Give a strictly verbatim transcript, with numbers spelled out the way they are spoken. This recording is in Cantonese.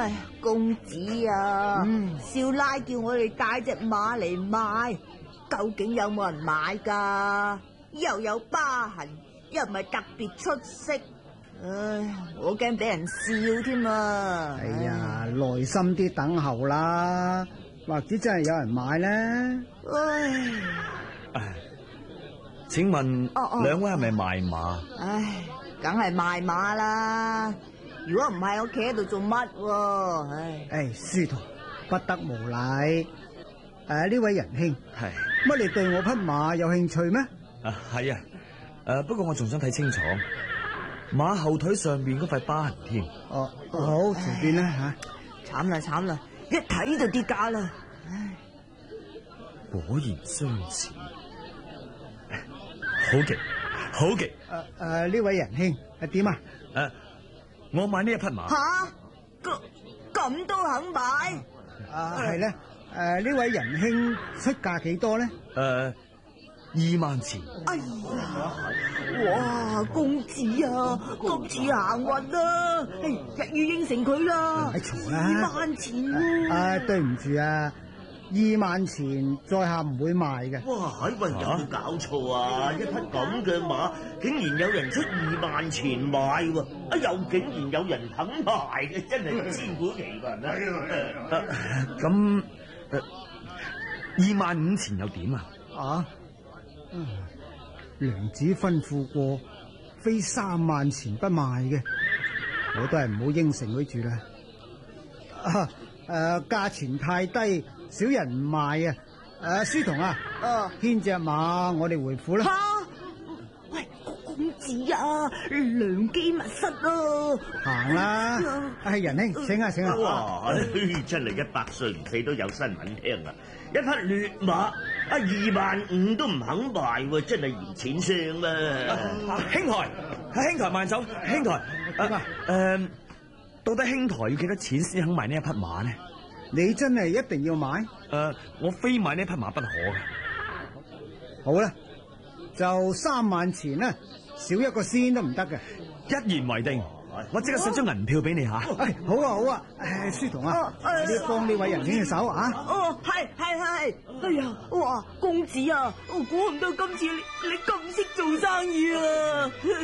唉，公子啊， 嗯少奶叫我哋帶隻馬嚟賣，究竟有冇人買噶？又有疤痕，又唔係特別出色，唉，我驚俾人笑添啊！ 哎呀，耐心啲等候啦，或者真係有人買咧。 唉， 請問哦哦兩位係咪賣馬？ 唉，梗係賣馬啦！如果唔係，我企喺度做乜喎？唉， 誒，書童不得無禮。誒，呢位仁兄， 係乜你對我匹馬有興趣咩？ 啊，係啊。誒，不過我仲想睇清楚馬後腿上面嗰塊疤痕添。 哦，好，隨便啦吓。 慘啦慘啦，一睇就跌價啦！唉， 果然相似，好極好極。 誒誒，呢位仁兄係點啊？ 誒，我買呢一匹馬。 吓，咁咁都肯買？ 啊，係咧。誒，呢位仁兄出價幾多咧？ 誒，二萬錢。 哎呀，哇，公子啊，今次行運啦！哎，一於應承佢啦， 咪嘈啦二萬錢喎。 啊，對唔住啊，二萬錢在下唔會賣嘅。 哇！喂，有冇搞錯啊？一匹咁嘅馬，竟然有人出二萬錢買喎！啊，又竟然有人肯賣嘅，真係千古奇聞啊！ 咁誒，二萬五錢又點啊？ 啊，嗯，娘子吩咐過，非三萬錢不賣嘅，我都係唔好應承佢住啦。啊，誒，價錢太低，少人唔賣啊。誒，書童啊， 啊， 牽隻馬，我哋回府啦。 吓，喂，公子啊，良機密室啊！ 行啦，係仁兄，請啊，請啊。 哇！真係一百歲唔死都有新聞聽啊！一匹劣馬啊，二萬五都唔肯賣喎，真係嫌錢傷啦！ 兄台，兄台慢走，兄台。 點啊？ 誒，到底兄台要幾多錢先肯賣呢一匹馬呢？ 你真係一定要買？ 誒，我非買呢匹馬不可嘅。 好啦，就三萬錢啦，少一個仙都唔得嘅。 一言為定，我即刻寫張銀票俾你吓。 哎，好啊好啊，誒，書童啊，你幫呢位仁兄嘅手啊。 哦，係係係，哎呀，哇，公子啊，我估唔到今次你你咁識做生意啊！